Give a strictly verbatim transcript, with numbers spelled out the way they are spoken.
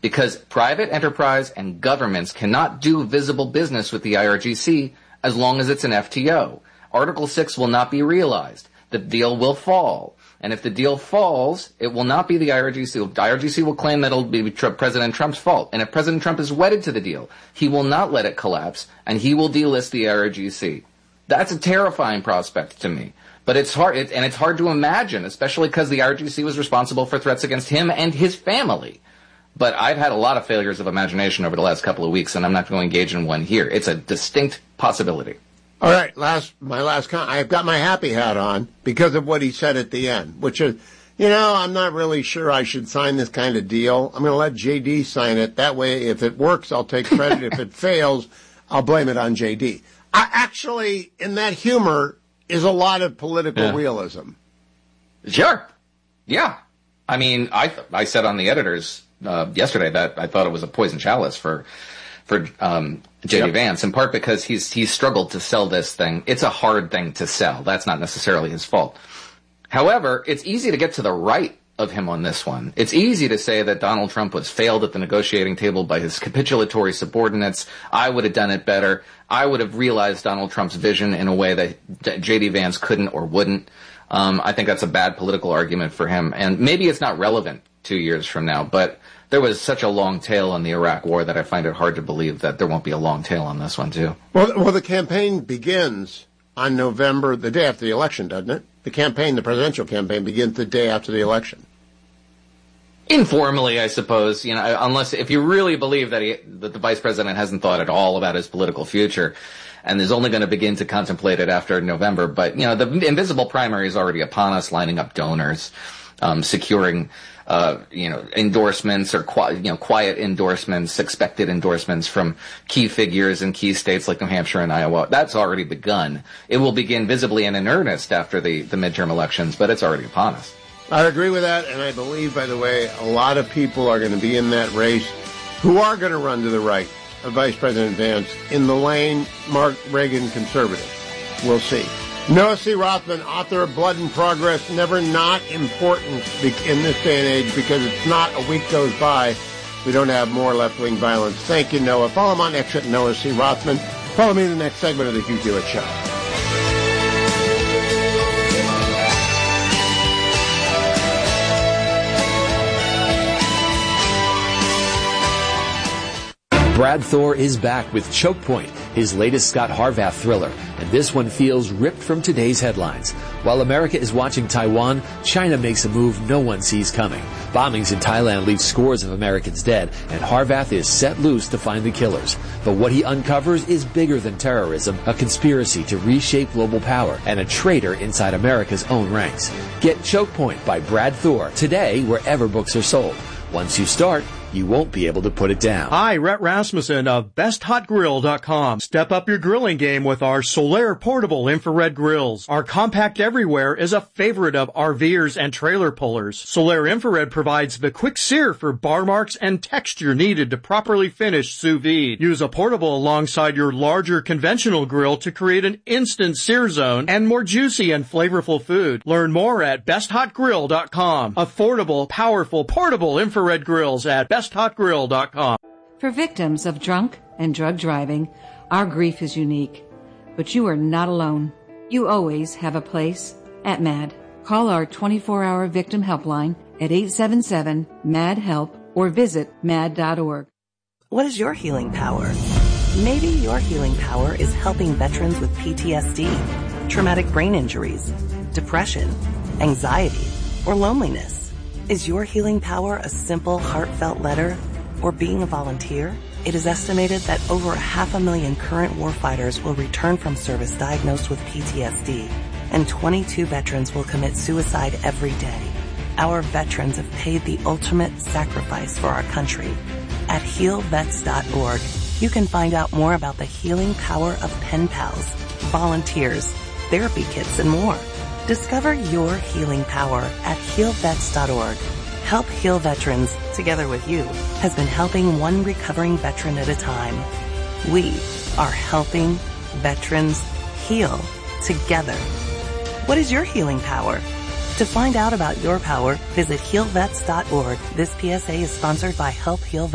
because private enterprise and governments cannot do visible business with the I R G C as long as it's an F T O. Article six will not be realized. The deal will fall. And if the deal falls, it will not be the I R G C. The I R G C will claim that it'll be President Trump's fault. And if President Trump is wedded to the deal, he will not let it collapse, and he will delist the I R G C. That's a terrifying prospect to me. But it's hard, it, and it's hard to imagine, especially because the I R G C was responsible for threats against him and his family. But I've had a lot of failures of imagination over the last couple of weeks, and I'm not going to engage in one here. It's a distinct possibility. All right, last my last comment. I've got my happy hat on because of what he said at the end, which is, you know, I'm not really sure I should sign this kind of deal. I'm going to let J D sign it. That way, if it works, I'll take credit. If it fails, I'll blame it on J D. I, actually, in that humor is a lot of political yeah. realism. Sure. Yeah. I mean, I I said on the editors uh, yesterday that I thought it was a poison chalice for for um, J D. Yep. Vance, in part because he's he's struggled to sell this thing. It's a hard thing to sell. That's not necessarily his fault. However, it's easy to get to the right of him on this one. It's easy to say that Donald Trump was failed at the negotiating table by his capitulatory subordinates. I would have done it better. I would have realized Donald Trump's vision in a way that J D. Vance couldn't or wouldn't. Um, I think that's a bad political argument for him. And maybe it's not relevant two years from now, but there was such a long tail on the Iraq War that I find it hard to believe that there won't be a long tail on this one, too. Well, well, the campaign begins on November, the day after the election, doesn't it? The campaign, the presidential campaign, begins the day after the election. Informally, I suppose, you know, unless if you really believe that, he, that the vice president hasn't thought at all about his political future and is only going to begin to contemplate it after November. But, you know, the invisible primary is already upon us, lining up donors, um, securing Uh, you know, endorsements or, qui- you know, quiet endorsements, expected endorsements from key figures in key states like New Hampshire and Iowa. That's already begun. It will begin visibly and in earnest after the, the midterm elections, but it's already upon us. I agree with that, and I believe, by the way, a lot of people are going to be in that race who are going to run to the right of Vice President Vance in the lane Mark Reagan conservative. We'll see. Noah C. Rothman, author of Blood and Progress, never not important in this day and age because it's not a week goes by we don't have more left-wing violence. Thank you, Noah. Follow him on X at Noah C. Rothman. Follow me in the next segment of the Hugh Hewitt Show. Brad Thor is back with Choke Point, his latest Scott Harvath thriller, and this one feels ripped from today's headlines. While America is watching Taiwan, China makes a move no one sees coming. Bombings in Thailand leave scores of Americans dead, and Harvath is set loose to find the killers. But what he uncovers is bigger than terrorism, a conspiracy to reshape global power, and a traitor inside America's own ranks. Get Choke Point by Brad Thor today wherever books are sold. Once you start, you won't be able to put it down. Hi, Rhett Rasmussen of best hot grill dot com. Step up your grilling game with our Solaire portable infrared grills. Our compact everywhere is a favorite of RVers and trailer pullers. Solaire infrared provides the quick sear for bar marks and texture needed to properly finish sous vide. Use a portable alongside your larger conventional grill to create an instant sear zone and more juicy and flavorful food. Learn more at best hot grill dot com. Affordable, powerful, portable infrared grills at best hot grill dot com. For victims of drunk and drug driving, our grief is unique. But you are not alone. You always have a place at MAD. Call our twenty-four hour victim helpline at eight seven seven, M A D, HELP or visit mad dot org. What is your healing power? Maybe your healing power is helping veterans with P T S D, traumatic brain injuries, depression, anxiety, or loneliness. Is your healing power a simple, heartfelt letter or being a volunteer? It is estimated that over a half a million current warfighters will return from service diagnosed with P T S D, and twenty-two veterans will commit suicide every day. Our veterans have paid the ultimate sacrifice for our country. At heal vets dot org, you can find out more about the healing power of pen pals, volunteers, therapy kits, and more. Discover your healing power at heal vets dot org. Help Heal Veterans, together with you, has been helping one recovering veteran at a time. We are helping veterans heal together. What is your healing power? To find out about your power, visit heal vets dot org. This P S A is sponsored by Help Heal Veterans.